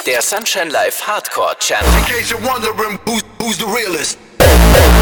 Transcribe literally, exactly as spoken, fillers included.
Der Sunshine Live Hardcore Channel. In case you're wondering who's, who's the realest.